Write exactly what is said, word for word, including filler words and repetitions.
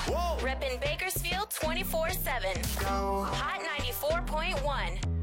Whoa. Reppin' Bakersfield twenty-four seven. Go. Hot ninety-four point one.